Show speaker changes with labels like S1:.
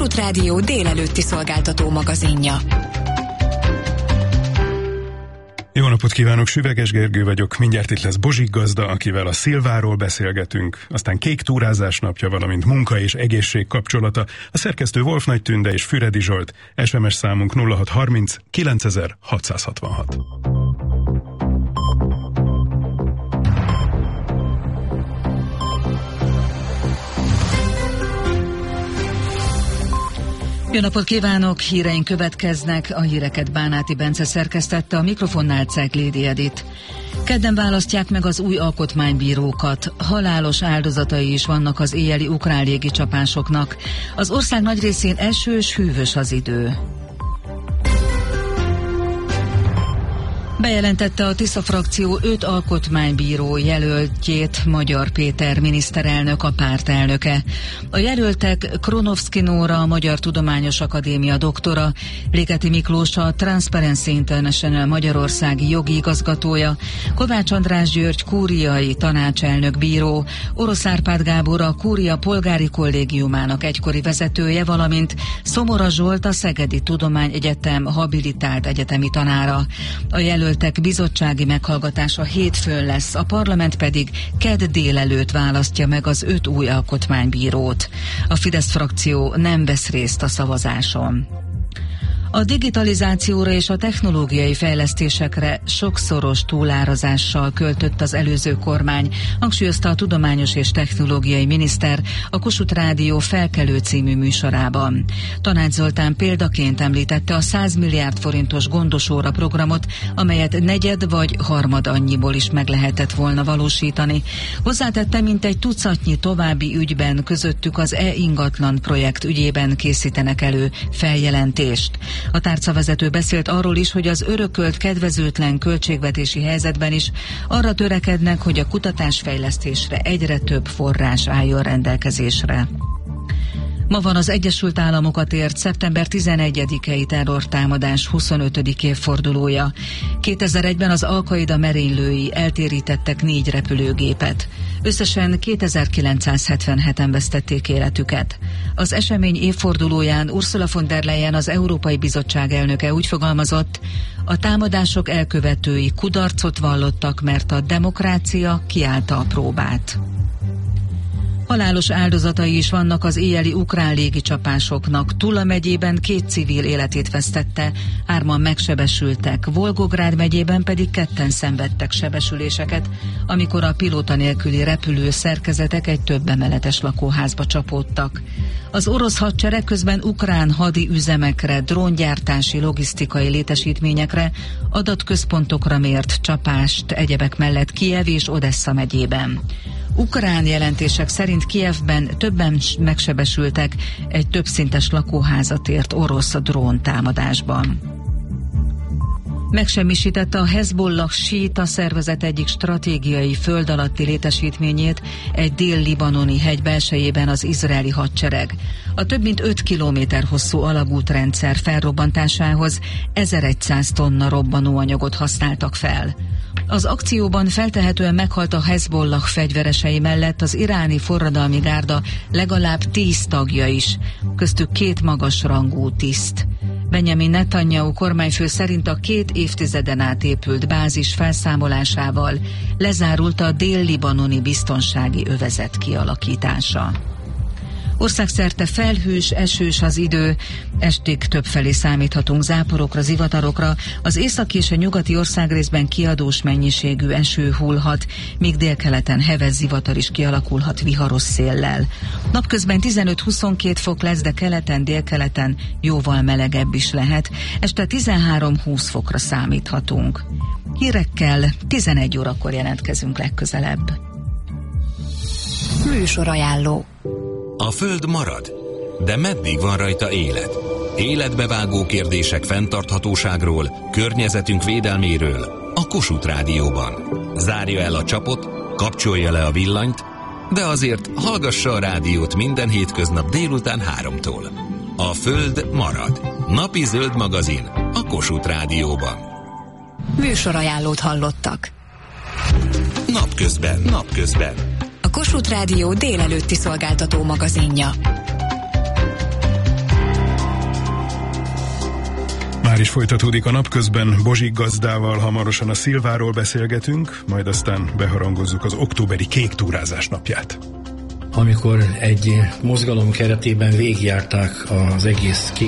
S1: Kossuth Rádió délelőtti szolgáltató magazinja.
S2: Jó napot kívánok, Süveges Gergő vagyok, mindjárt itt lesz Bozsik gazda, akivel a Szilváról beszélgetünk, aztán kék túrázás napja, valamint munka és egészség kapcsolata, a szerkesztő Wolf Nagy Tünde és Füredi Zsolt, SMS számunk 0630 9666.
S3: Jó napot kívánok, híreink következnek, a híreket Bánáti Bence szerkesztette, a mikrofonnál Ceglédi Edit. Kedden választják meg az új alkotmánybírókat. Halálos áldozatai is vannak az éjjeli ukrán légicsapásoknak. Az ország nagy részén esős, hűvös az idő. Bejelentette a Tisza frakció 5 alkotmánybíró jelöltjét Magyar Péter miniszterelnök, a pártelnöke. A jelöltek Kronovszki Nóra, a Magyar Tudományos Akadémia doktora, Ligeti Miklós, a Transparency International magyarországi jogi igazgatója, Kovács András György kúriai tanácselnök bíró, Orosz Árpád Gábor a Kúria polgári kollégiumának egykori vezetője, valamint Szomora Zsolt a Szegedi Tudományegyetem habilitált egyetemi tanára. A jelöltek bizottsági meghallgatása hétfőn lesz, a parlament pedig kedd délelőtt választja meg az 5 új alkotmánybírót. A Fidesz frakció nem vesz részt a szavazáson. A digitalizációra és a technológiai fejlesztésekre sokszoros túlárazással költött az előző kormány, hangsúlyozta a tudományos és technológiai miniszter a Kossuth Rádió Felkelő című műsorában. Tanács Zoltán példaként említette a 100 milliárd forintos gondosóra programot, amelyet negyed vagy harmad annyiból is meg lehetett volna valósítani. Hozzátette, mintegy tucatnyi további ügyben, közöttük az e-ingatlan projekt ügyében készítenek elő feljelentést. A tárcavezető beszélt arról is, hogy az örökölt kedvezőtlen költségvetési helyzetben is arra törekednek, hogy a kutatásfejlesztésre egyre több forrás álljon rendelkezésre. Ma van az Egyesült Államokat ért szeptember 11-i terrortámadás 25. évfordulója. 2001-ben az Al-Qaida merénylői eltérítettek 4 repülőgépet. Összesen 2977-en vesztették életüket. Az esemény évfordulóján Ursula von der Leyen, az Európai Bizottság elnöke úgy fogalmazott, a támadások elkövetői kudarcot vallottak, mert a demokrácia kiállta a próbát. Halálos áldozatai is vannak az éjjeli ukrán légicsapásoknak. Tula megyében 2 civil életét vesztette, 3-an megsebesültek, Volgográd megyében pedig 2-en szenvedtek sebesüléseket, amikor a pilóta nélküli repülő szerkezetek egy több emeletes lakóházba csapódtak. Az orosz hadsereg közben ukrán hadi üzemekre, dróngyártási, logisztikai létesítményekre, adatközpontokra mért csapást egyebek mellett Kijev és Odessa megyében. Ukrán jelentések szerint Kijevben többen megsebesültek egy többszintes lakóházat ért orosz dróntámadásban. Megsemmisítette a Hezbollah síita szervezet egyik stratégiai föld alatti létesítményét egy dél-libanoni hegy belsejében az izraeli hadsereg. A több mint 5 kilométer hosszú alagútrendszer felrobbantásához 1100 tonna robbanóanyagot használtak fel. Az akcióban feltehetően meghalt a Hezbollah fegyveresei mellett az iráni forradalmi gárda legalább 10 tagja is, köztük 2 magasrangú tiszt. Benjamin Netanyahu kormányfő szerint a 2 évtizeden át épült bázis felszámolásával lezárult a dél-libanoni biztonsági övezet kialakítása. Országszerte felhős, esős az idő, estig többfelé számíthatunk záporokra, zivatarokra, az északi és a nyugati országrészben kiadós mennyiségű eső hullhat, míg délkeleten heves zivatar is kialakulhat viharos széllel. Napközben 15-22 fok lesz, de keleten, délkeleten jóval melegebb is lehet, este 13-20 fokra számíthatunk. Hírekkel 11 órakor jelentkezünk legközelebb.
S1: Műsorajánló.
S4: A Föld marad, de meddig van rajta élet? Életbevágó kérdések fenntarthatóságról, környezetünk védelméről a Kossuth Rádióban. Zárja el a csapot, kapcsolja le a villanyt, de azért hallgassa a rádiót minden hétköznap délután 3-tól. A Föld marad. Napi zöld magazin a Kossuth Rádióban.
S1: Műsorajánlót hallottak.
S4: Napközben.
S1: A Kossuth Rádió délelőtti szolgáltató magazinja.
S2: Már is folytatódik a napközben, Bozsik gazdával hamarosan a Szilváról beszélgetünk, majd aztán beharangozzuk az októberi kék túrázás napját.
S5: Amikor egy mozgalom keretében végigjárták az egész